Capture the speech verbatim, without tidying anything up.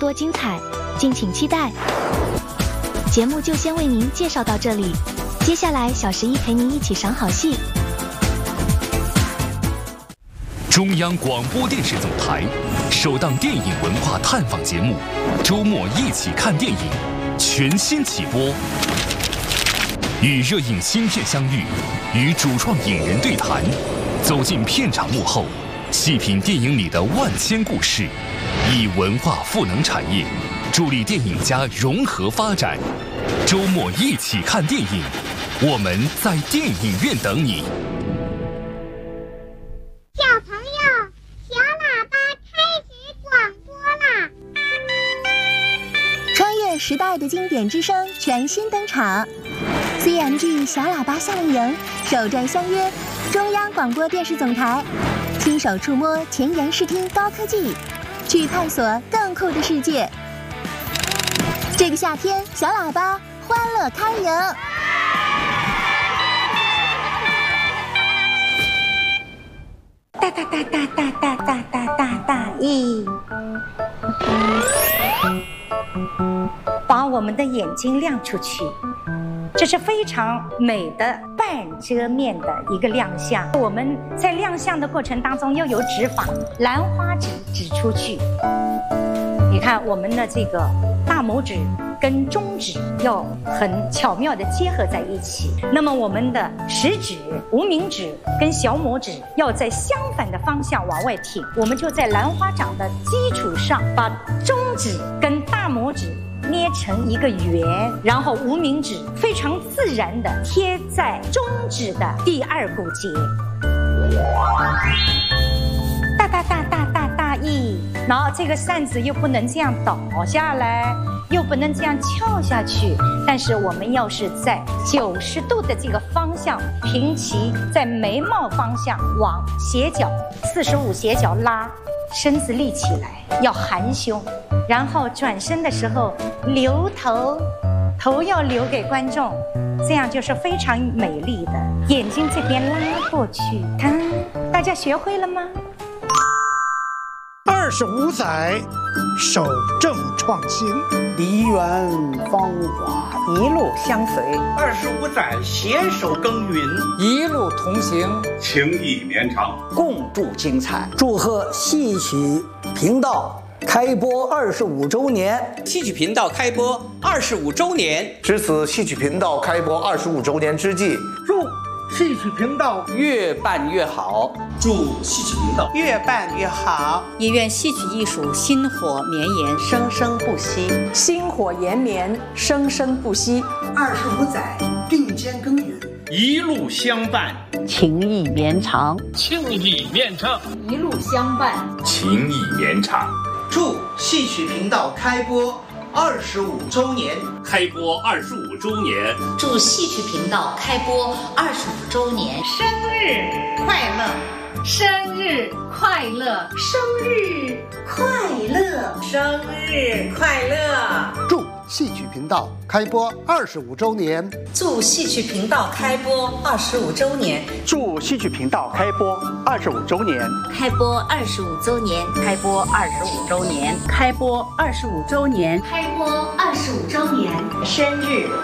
多精彩，敬请期待。节目就先为您介绍到这里，接下来小十一陪您一起赏好戏。 中央广播电视总台首档电影文化探访节目《周末一起看电影》全新起播，与热映新片相遇，与主创影人对谈，走进片场幕后，细品电影里的万千故事，以文化赋能产业，助力电影家融合发展。周末一起看电影，我们在电影院等你。 小朋友，小喇叭开始广播啦！ 穿越时代的经典之声全新登场 ，C M G 小喇叭夏令营首站相约中央广播电视总台，亲手触摸前沿视听高科技，去探索更酷的世界。这个夏天，小喇叭欢乐开营。 大大大大大大大大大大意，把我们的眼睛亮出去，这是非常美的半遮面的一个亮相。我们在亮相的过程当中要有指法，兰花指指出去。你看我们的这个大拇指跟中指要很巧妙地结合在一起，那么我们的食指、无名指跟小拇指要在相反的方向往外挺，我们就在兰花掌的基础上，把中指跟大拇指捏成一个圆，然后无名指非常自然地贴在中指的第二骨节。大大大大大大意，然后这个扇子又不能这样倒下来，又不能这样翘下去，但是我们要是在九十度的这个方向平齐，在眉毛方向往斜角四十五斜角拉，身子立起来，要含胸，然后转身的时候留头，头要留给观众，这样就是非常美丽的。眼睛这边拉过去，看，大家学会了吗？ 二十五载，守正创新， 梨园芳华一路相随； 二十五载，携手耕耘， 一路同行， 情谊绵长， 共筑精彩。祝贺戏曲频道开播二十五周年！ 戏曲频道开播二十五周年， 值此戏曲频道开播二十五周年之际， 祝戏曲频道越办越好， 祝戏曲频道越办越好， 也愿戏曲艺术薪火绵延， 生生不息， 薪火延绵，生生不息。 二十五载，并肩耕耘， 一路相伴， 情谊绵长， 情谊绵长， 一路相伴， 情谊绵长。 祝戏曲频道开播二十五周年， 开播二十五周年， 祝戏曲频道开播二十五周年， 生日快乐， 生日快乐， 生日快乐， 生日快乐！ 祝戏曲频道开播二十五周年， 祝戏曲频道开播二十五周年， 祝戏曲频道开播二十五周年， 开播二十五周年， 开播二十五周年，开播二十五周年， 开播二十五周年， 生日